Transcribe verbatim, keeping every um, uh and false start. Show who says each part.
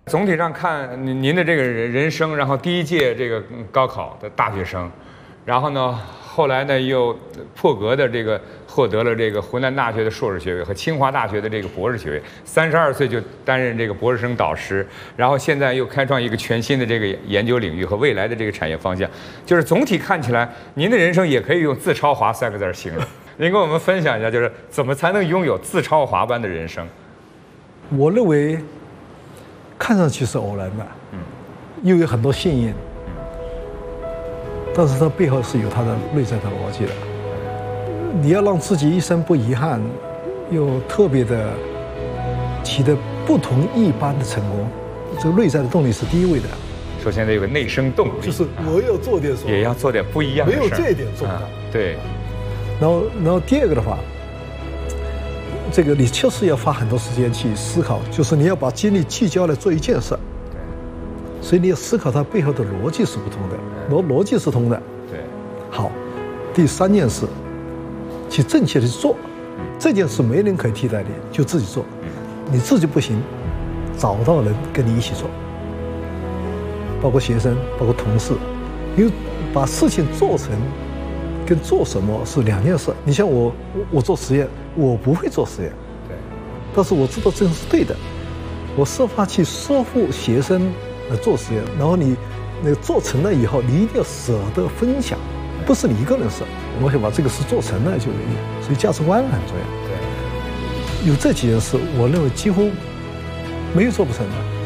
Speaker 1: 总体上看，您您的这个人生，然后第一届这个高考的大学生，然后呢，后来呢又破格的这个获得了这个湖南大学的硕士学位和清华大学的这个博士学位，三十二岁就担任这个博士生导师，然后现在又开创一个全新的这个研究领域和未来的这个产业方向，就是总体看起来，您的人生也可以用自超华三个字形容。您跟我们分享一下，就是怎么才能拥有自超华般的人生？
Speaker 2: 我认为，看上去是偶然的，嗯，又有很多幸运，嗯，但是它背后是有它的内在的逻辑的。你要让自己一生不遗憾，又特别的取得不同一般的成功，这个内在的动力是第一位的。
Speaker 1: 首先得有个内生动力，
Speaker 2: 就是我要做点什么，
Speaker 1: 也要做点不一样的事，
Speaker 2: 没有这一点做不到。
Speaker 1: 啊、对。
Speaker 2: 然后，然后第二个的话，这个你确实要花很多时间去思考，就是你要把精力聚焦来做一件事。
Speaker 1: 对。
Speaker 2: 所以你要思考它背后的逻辑是不同的，逻逻辑是通的。
Speaker 1: 对。
Speaker 2: 好，第三件事，去正确的去做，这件事没人可以替代你，就自己做。你自己不行，找到人跟你一起做，包括学生，包括同事，因为把事情做成。跟做什么是两件事。你像我，我做实验，我不会做实验，
Speaker 1: 对，
Speaker 2: 但是我知道这个是对的，我设法去说服学生来做实验，然后你那个做成了以后，你一定要舍得分享，不是你一个人事。我想把这个事做成了就有意义，所以价值观很重要。
Speaker 1: 对，
Speaker 2: 有这几件事，我认为几乎没有做不成的。